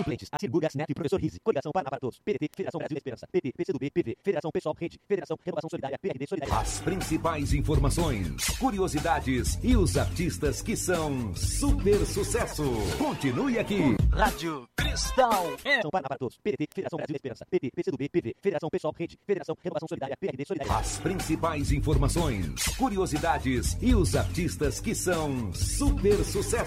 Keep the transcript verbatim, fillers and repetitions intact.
Suplentes, Acir Burgas Neto e Professor Rizzi. Coligação Paraná para Todos. P D T, Federação Brasil Esperança. P T, PCdoB, P V, Federação Pessoal Rede, Federação Renovação Solidária, P R D Solidariedade. As principais informações, curiosidades e os artistas que são super sucesso. Continue aqui. Rádio Cristal. É. São Paraná para Todos. P D T, Federação Brasil Esperança. P T, PCdoB, P V, Federação Pessoal Rede, Federação Renovação Solidária, P R D Solidariedade. As principais informações, curiosidades e os artistas que são super sucesso.